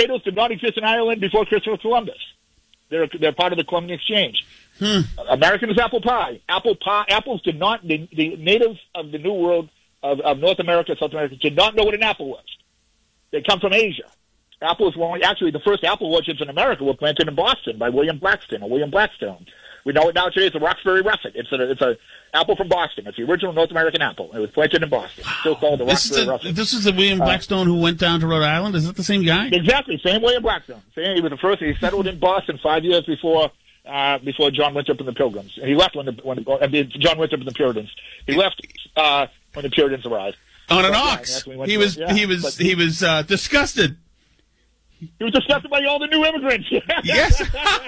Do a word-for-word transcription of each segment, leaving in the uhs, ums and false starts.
potatoes did not exist in Ireland before Christopher Columbus. They're they're part of the Columbian Exchange. Hmm. American is apple pie. Apple pie. Apples did not. The, the natives of the New World of, of North America, South America, did not know what an apple was. They come from Asia. Apples were actually the first apple orchards in America were planted in Boston by William Blackstone or William Blackstone. We know it now today. It's a Roxbury Russet. It's a it's a apple from Boston. It's the original North American apple. It was planted in Boston. Wow. Still called the this Roxbury is a, Russet. This is the William Blackstone uh, who went down to Rhode Island. Is that the same guy? Exactly, same William Blackstone. Same, he was the first. He settled in Boston five years before uh, before John Winthrop and the Pilgrims. And he left when the when the, uh, John Winthrop and the Puritans. He left uh, when the Puritans arrived. On an ox. He, he was yeah, he was but, he was uh, disgusted. He was disgusted by all the new immigrants. Yes.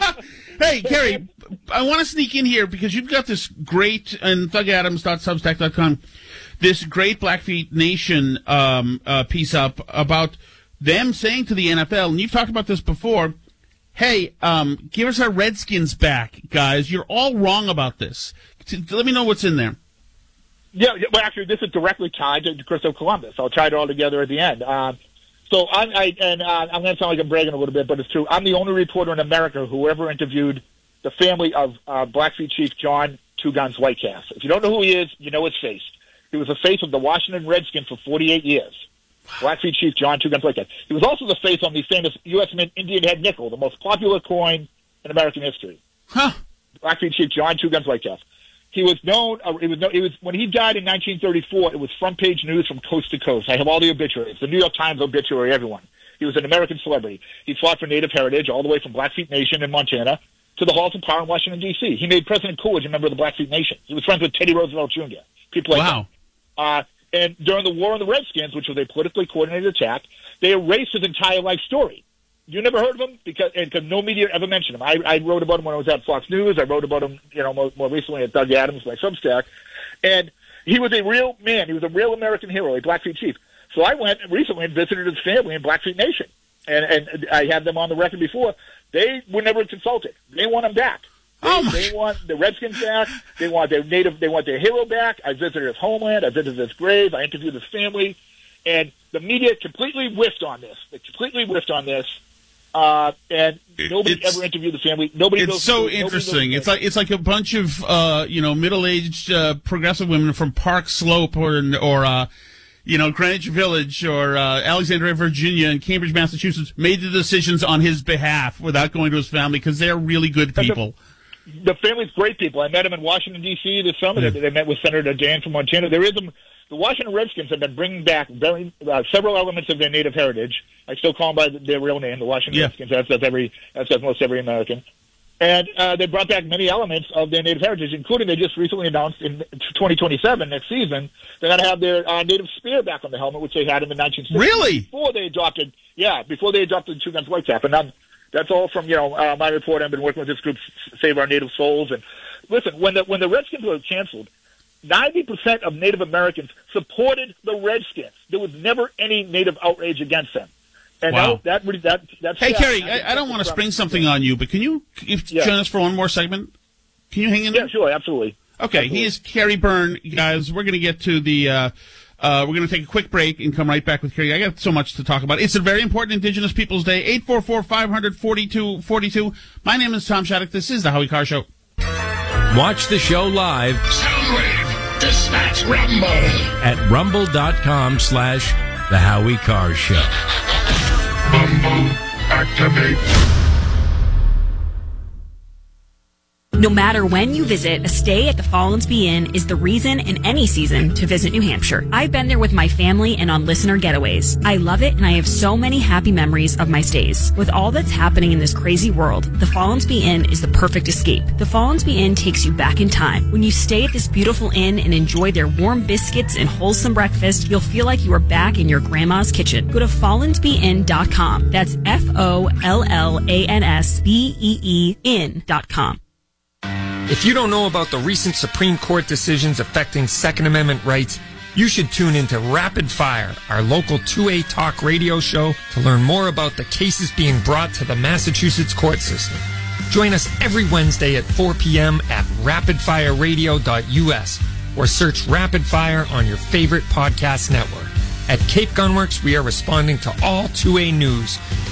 Hey, Kerry, I want to sneak in here because you've got this great, and thug adams dot substack dot com, this great Blackfeet Nation um, uh, piece up about them saying to the N F L, and you've talked about this before, hey, um, give us our Redskins back, guys. You're all wrong about this. Let me know what's in there. Yeah, well, actually, this is directly tied to Christopher Columbus. I'll tie it all together at the end. Um, So I'm, I, and uh, I'm going to sound like I'm bragging a little bit, but it's true. I'm the only reporter in America who ever interviewed the family of uh, Blackfeet Chief John Two Guns Whitecalf. If you don't know who he is, you know his face. He was the face of the Washington Redskins for forty-eight years. Blackfeet Chief John Two Guns Whitecalf. He was also the face on the famous U S Mint Indian head nickel, the most popular coin in American history. Huh. Blackfeet Chief John Two Guns Whitecalf. He was known. Uh, it was. It was when he died in nineteen thirty-four. It was front page news from coast to coast. I have all the obituaries. The New York Times obituary. Everyone. He was an American celebrity. He fought for Native heritage all the way from Blackfeet Nation in Montana to the halls of power in Washington D C. He made President Coolidge a member of the Blackfeet Nation. He was friends with Teddy Roosevelt Junior People like wow. that. Uh, and during the War on the Redskins, which was a politically coordinated attack, they erased his entire life story. You never heard of him because and cause no media ever mentioned him. I, I wrote about him when I was at Fox News. I wrote about him, you know, more, more recently at Doug Adams, my Substack. And he was a real man. He was a real American hero, a Blackfeet chief. So I went recently and visited his family in Blackfeet Nation, and and I had them on the record before. They were never consulted. They want him back. They, oh they want the Redskins back. They want their native. They want their hero back. I visited his homeland. I visited his grave. I interviewed his family, and the media completely whiffed on this. They completely whiffed on this. Uh, and nobody it's, ever interviewed the family. Nobody. It's knows so nobody interesting. Knows it's like it's like a bunch of uh, you know middle-aged uh, progressive women from Park Slope or or uh, you know Greenwich Village or uh, Alexandria, Virginia, and Cambridge, Massachusetts made the decisions on his behalf without going to his family because they're really good people. The, the family's great people. I met him in Washington D C this summer. Yeah. They, they met with Senator Dan from Montana. There is a The Washington Redskins have been bringing back very, uh, several elements of their native heritage. I still call them by their real name, the Washington yeah. Redskins. That's, that's every, that's most every American. And uh, they brought back many elements of their native heritage, including they just recently announced in twenty twenty-seven, next season, they're going to have their uh, native spear back on the helmet, which they had in the nineteen sixties. Really? Before they adopted, yeah, before they adopted the Two Guns Whitecalf. And um, that's all from, you know, uh, my report. I've been working with this group, Save Our Native Souls. And listen, when the, when the Redskins were canceled, ninety percent of Native Americans supported the Redskins. There was never any Native outrage against them. And wow. that, that, that, that's hey, sad. Kerry, I, I don't want to spring something on you, but can you yeah. join us for one more segment? Can you hang in there? Yeah, sure, absolutely. Okay, absolutely. He is Kerry Byrne, guys. We're going to get to the, uh, uh, we're going to take a quick break and come right back with Kerry. I got so much to talk about. It's a very important Indigenous Peoples Day. eight four four, five hundred, forty-two forty-two. My name is Tom Shattuck. This is the Howie Carr Show. Watch the show live. Soundwave. Dispatch Rumble. At rumble.com slash the Howie Carr Show. Rumble activate. No matter when you visit, a stay at the Follansbee Inn is the reason in any season to visit New Hampshire. I've been there with my family and on listener getaways. I love it, and I have so many happy memories of my stays. With all that's happening in this crazy world, the Follansbee Inn is the perfect escape. The Follansbee Inn takes you back in time. When you stay at this beautiful inn and enjoy their warm biscuits and wholesome breakfast, you'll feel like you are back in your grandma's kitchen. Go to follansbee inn dot com. That's F O L L A N S B E E inn dot com. If you don't know about the recent Supreme Court decisions affecting Second Amendment rights, you should tune into Rapid Fire, our local two A talk radio show, to learn more about the cases being brought to the Massachusetts court system. Join us every Wednesday at four p.m. at rapid fire radio dot U S or search Rapid Fire on your favorite podcast network. At Cape Gunworks, we are responding to all two A news